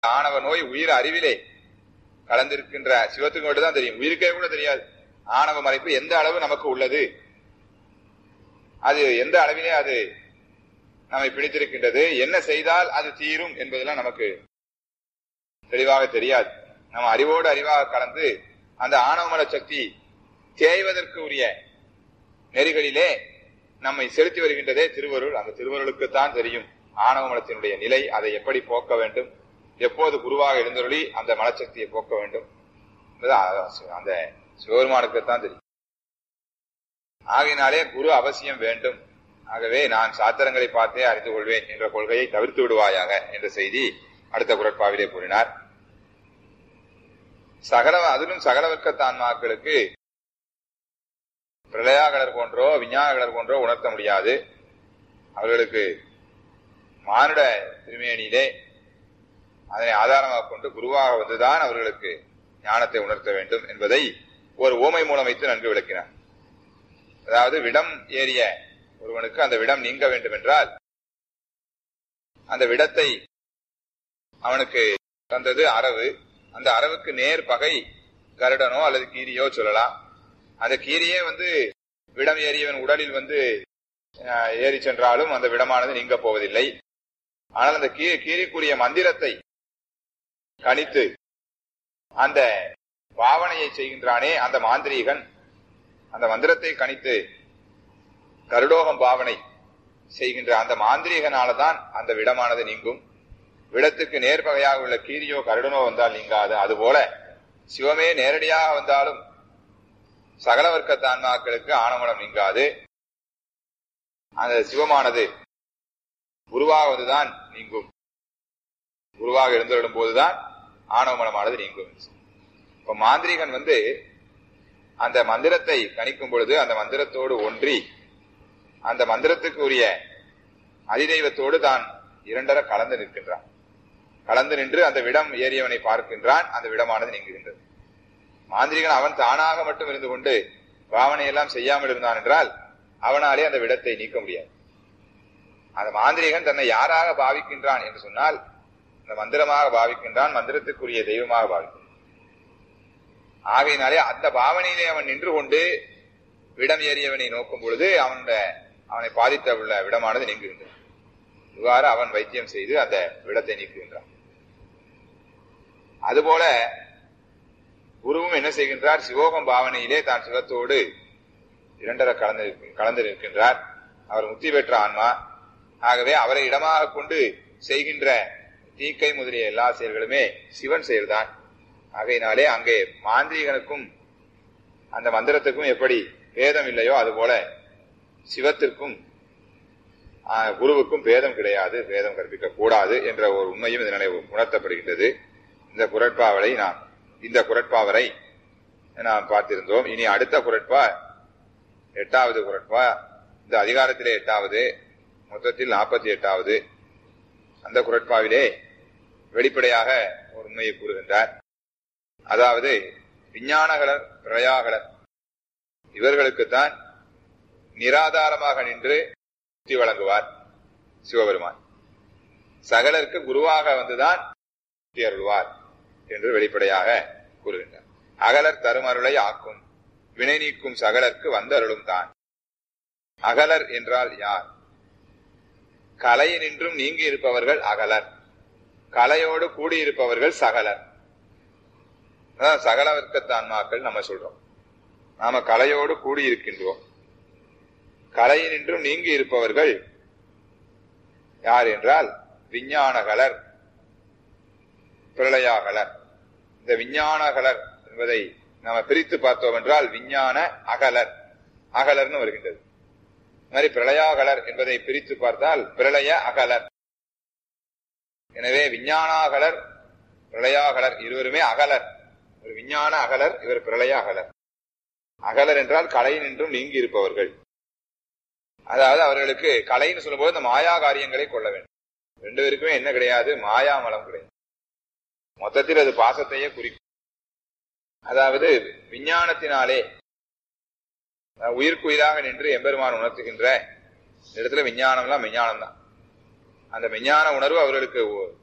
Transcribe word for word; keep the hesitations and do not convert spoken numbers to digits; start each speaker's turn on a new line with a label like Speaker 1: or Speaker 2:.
Speaker 1: ஆணவ நோய் உயிர் அறிவிலே கலந்திருக்கின்ற சிவத்துக்கு மட்டும்தான் தெரியும். உயிருக்கே கூட தெரியாது ஆணவ மறைப்பு எந்த அளவு நமக்கு உள்ளது, அது எந்த அளவிலே அது நம்மை பிடித்திருக்கின்றது, என்ன செய்தால் அது தீரும் என்பதெல்லாம் நமக்கு தெளிவாக தெரியாது. நம்ம அறிவோடு அறிவாக கலந்து அந்த ஆணவமல சக்தி தேய்வதற்கு உரிய நெறிகளிலே நம்மை செலுத்தி வருகின்றதே திருவருள். அந்த திருவருளுக்குத்தான் தெரியும் ஆணவ மலத்தினுடைய நிலை, அதை எப்படி போக்க வேண்டும், எப்போது குருவாக எழுந்தருளி அந்த மலச்சக்தியை போக்க வேண்டும் அந்த சிவபெருமானுக்குத்தான் தெரியும். ஆகையினாலே குரு அவசியம் வேண்டும். ஆகவே நான் சாத்திரங்களை பார்த்தே அறிந்து கொள்வேன் என்ற கொள்கையை தவிர்த்து விடுவாயாக என்ற செய்தி அடுத்த குறட்பாவிலே கூறினார். சகல அதிலும் சகலவர்க்கத்தான்மாக்களுக்கு பிரளயாகலர் போன்றோ விஞ்ஞானகலர் போன்றோ உணர்த்த முடியாது. அவர்களுக்கு மானுட திருமேனியிலே அதனை ஆதாரமாக கொண்டு குருவாக வந்துதான் அவர்களுக்கு ஞானத்தை உணர்த்த வேண்டும் என்பதை ஒரு ஓமை மூலம் வைத்து நன்கு விளக்கினார். அதாவது விடம் ஏறிய ஒருவனுக்கு அந்த விடம் நீங்க வேண்டும் என்றால் அந்த விடத்தை அவனுக்கு தந்தது அரவு. அந்த அரவுக்கு நேர் பகை கருடனோ அல்லது கீரியோ சொல்லலாம். அந்த கீரியே வந்து விடம் ஏறியவன் உடலில் வந்து ஏறி சென்றாலும் அந்த விடமானது நீங்க போவதில்லை. ஆனால் அந்த கீ கீரிக்குரிய மந்திரத்தை கணித்து அந்த பாவனையை செய்கின்றானே அந்த மாந்திரீகன், அந்த மந்திரத்தை கணித்து கருடோகம் பாவனை செய்கின்ற அந்த மாந்திரீகனாலதான் அந்த விடமானது நீங்கும். விடத்துக்கு நேர்பகையாக உள்ள கீரியோ கருடனோ வந்தால் நீங்காது. அதுபோல சிவமே நேரடியாக வந்தாலும் சகல வர்க்க ஆன்மாக்களுக்கு ஆணவமலம் நீங்காது. அந்த சிவமானது குருவாக வந்துதான் நீங்கும். குருவாக எழுந்தருளும் போதுதான் ஆணவமலமானது நீங்கும். இப்ப மாந்திரிகன் வந்து அந்த மந்திரத்தை கணிக்கும் பொழுது அந்த மந்திரத்தோடு ஒன்றி அந்த மந்திரத்துக்கு உரிய அதிதெய்வத்தோடு தான் இரண்டர கலந்து நிற்கின்றான். கலந்து நின்று அந்த விடம் ஏறியவனை பார்க்கின்றான். அந்த விடமானது நீங்குகின்றது. மாந்திரிகன் அவன் தானாக மட்டும் இருந்து கொண்டு பாவனையெல்லாம் செய்யாமல் இருந்தான் என்றால் அவனாலே அந்த விடத்தை நீக்க முடியாது. அந்த மாந்திரிகன் தன்னை யாராக பாவிக்கின்றான் என்று சொன்னால் அந்த மந்திரமாக பாவிக்கின்றான், மந்திரத்துக்குரிய தெய்வமாக பாவிக்கின்றான். ஆகையினாலே அந்த பாவனையிலே அவன் நின்று கொண்டு விடம் ஏறியவனை நோக்கும் பொழுது அவனுடைய அவனை பாதித்த உள்ள விடமானது நீங்குகின்றது. இவ்வாறு அவன் வைத்தியம் செய்து அந்த விடத்தை நீக்குகின்றான். அதுபோல குருவும் என்ன செய்கின்றார்? சிவோகம் பாவனையிலே தான் சிவத்தோடு இரண்டரை கலந்து கலந்து நிற்கின்றார். அவர் முக்தி பெற்ற ஆன்மா. ஆகவே அவரை இடமாக கொண்டு செய்கின்ற தீக்கை முதலிய எல்லா செயல்களுமே சிவன் செயல்தான். ஆகையினாலே அங்கே மாந்திரிகனுக்கும் அந்த மந்திரத்துக்கும் எப்படி பேதம் இல்லையோ அதுபோல சிவத்திற்கும் குருவுக்கும் பேதம் கிடையாது, பேதம் கற்பிக்க கூடாது என்ற ஒரு உண்மையும் இதனாலே உணர்த்தப்படுகின்றது. இந்த குறட்பாவலை நாம் இந்த குறட்பாவரை நாம் பார்த்திருந்தோம். இனி அடுத்த குறட்பா எட்டாவது குறட்பா. இந்த அதிகாரத்திலே எட்டாவது, மொத்தத்தில் நாற்பத்தி எட்டாவது. அந்த குறட்பாவிலே வெளிப்படையாக ஒரு உண்மையை கூறுகின்றார். அதாவது விஞ்ஞானகலர் பிரளயாகலர் இவர்களுக்குத்தான் நிராதாரமாக நின்று முக்தி வழங்குவார் சிவபெருமான். சகலருக்கு குருவாக வந்துதான் முக்தி அருள்வார் என்று வெளிப்படையாக கூறுகின்றார். அகலர் தருமருளை ஆக்கும் வினை நீக்கும் சகலருக்கு வந்த அருளும் தான். அகலர் என்றால் யார்? கலையினின்றும் நீங்கி இருப்பவர்கள் அகலர், கலையோடு கூடியிருப்பவர்கள் சகலர். அதான் சகல வர்க்கத்தான்மாக்கள் நம்ம சொல்றோம். நாம கலையோடு கூடியிருக்கின்றோம். கலையினின்றும் நீங்கி இருப்பவர்கள் யார் என்றால் விஞ்ஞானகலர் பிரளயாகலர். இந்த விஞ்ஞானகலர் என்பதை நாம பிரித்து பார்த்தோம் என்றால் விஞ்ஞான அகலர் அகலர்னு வருகின்றது. மாதிரி பிரளயாகலர் என்பதை பிரித்து பார்த்தால் பிரளய அகலர். எனவே விஞ்ஞானாகலர் பிரளயாகலர் இருவருமே அகலர். ஒரு விஞ்ஞான அகலர், இவர் பிரளய அகலர். அகலர் என்றால் கலையினின்றும் நீங்கி இருப்பவர்கள். அதாவது அவர்களுக்கு கலைன்னு சொல்லும்போது இந்த மாயா காரியங்களை கொள்ள வேண்டும். ரெண்டு பேருக்குமே என்ன கிடையாது? மாயாமலம் கிடையாது. மொத்தத்தில் அது பாசத்தையே குறிக்கும். அதாவது விஞ்ஞானத்தினாலே உயிர்க்குயிராக நின்று எம்பெருமான் உணர்த்துகின்ற இடத்துல விஞ்ஞானம்லாம் விஞ்ஞானம் தான். அந்த விஞ்ஞான உணர்வு அவர்களுக்கு